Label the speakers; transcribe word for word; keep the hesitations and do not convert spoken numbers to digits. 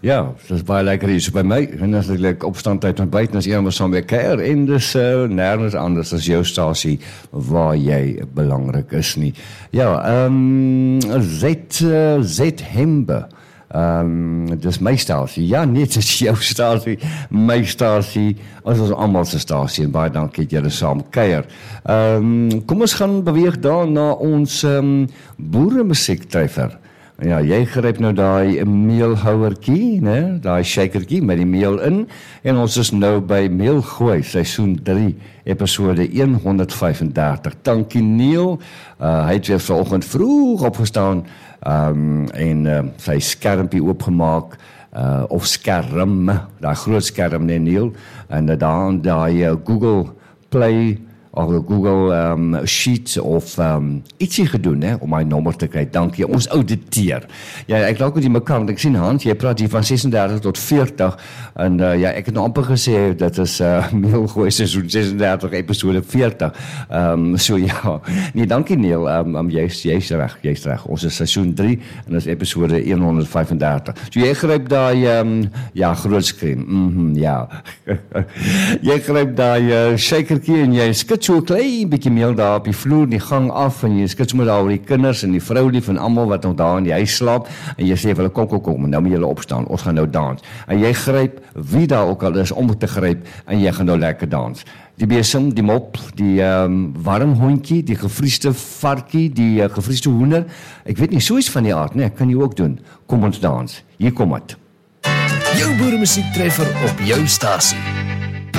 Speaker 1: Ja, dat is baie lekker hier so by my. En as ek opstand uit ontbyt, dan is iemand saam met kuier en dis uh, nergens anders as jou stasie waar jy belangrik is nie. Ja, ehm um, Z uh, Z Hembe. Um, dis my stasie, ja nee, dit is jou stasie, my stasie, ons is almal se stasie, en baie dankie dat julle saam kuier. Um, kom ons gaan beweeg daar na ons um, boere musiektreffer. Ja, jy gryp nou daai meelhouertjie, né, daai shakertjie met die meel in, en ons is nou by Meelgooi, seisoen drie, episode honderdvyf-en-dertig. Dankie Neil, uh, hy het weer vanoggend vroeg opgestaan, um, en uh, sy skermpie oopgemaak, uh, of skerm, daai groot skerm, nee Neil, en uh, daar daai uh, Google Play, of Google um, Sheet of um, ietsie gedoen, hè, om my nommer te kry. Dankie, ons auditeer. Ja, ek laat ook die mekaar, want ek sien Hans, jy praat hier van sesendertig tot veertig, en uh, ja, ek het nou amper gesê, dit is uh, Meelgooi seisoen sesendertig, episode veertig. Um, so ja, nee, dankie Neil, um, um, jy is reg, jy is reg. Ons is seisoen drie, en dit is episode honderdvyf-en-dertig. So jy gryp daai, um, ja, grootskreen, mm-hmm, ja. Jy gryp daai uh, shakertjie, en jy skit so 'n klein bietjie meel daar op die vloer, die gang af, en jy skit sommer daar oor die kinders en die vrou lief en almal wat nog daar in die huis slaap, en jy sê vir hulle, kom, kom, kom, nou moet julle opstaan, ons gaan nou dans. En jy gryp wie daar ook al is om te gryp, en jy gaan nou lekker dans. Die besem, die mop, die um, warm hondjie, die gevriesde varkie, die uh, gevriesde hoender, ek weet nie, so iets van die aard, nee, kan jy ook doen. Kom ons dans, hier kom het.
Speaker 2: Jou boeremusiektreffer op jou stasie.